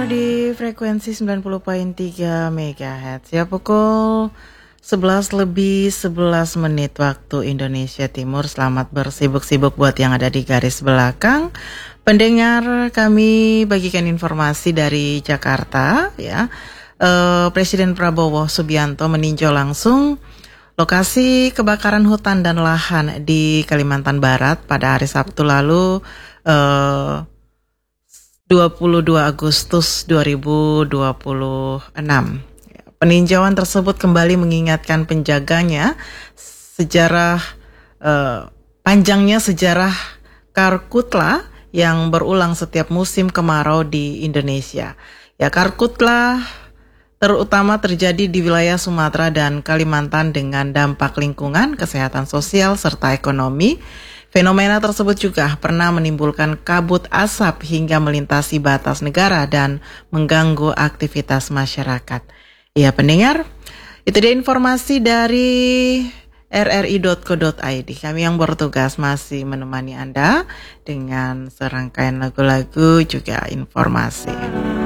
di frekuensi 90.3 MHz. Ya, pukul 11 lebih 11 menit waktu Indonesia Timur. Selamat bersibuk-sibuk buat yang ada di garis belakang. Pendengar, kami bagikan informasi dari Jakarta ya. Presiden Prabowo Subianto meninjau langsung lokasi kebakaran hutan dan lahan di Kalimantan Barat pada hari Sabtu lalu 22 Agustus 2026. Peninjauan tersebut kembali mengingatkan penjaganya panjangnya sejarah karhutla yang berulang setiap musim kemarau di Indonesia. Ya, karhutla terutama terjadi di wilayah Sumatera dan Kalimantan dengan dampak lingkungan, kesehatan sosial, serta ekonomi. Fenomena tersebut juga pernah menimbulkan kabut asap hingga melintasi batas negara dan mengganggu aktivitas masyarakat. Ya, pendengar, itu dia informasi dari rri.co.id. Kami yang bertugas masih menemani Anda dengan serangkaian lagu-lagu juga informasi.